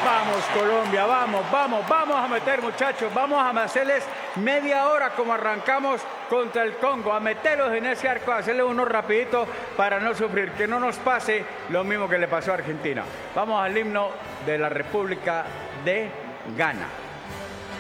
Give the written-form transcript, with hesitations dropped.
Vamos Colombia, vamos a meter muchachos, vamos a hacerles media hora como arrancamos contra el Congo, a meterlos en ese arco, a hacerles uno rapidito para no sufrir, que no nos pase lo mismo que le pasó a Argentina. Vamos al himno de la República de Ghana.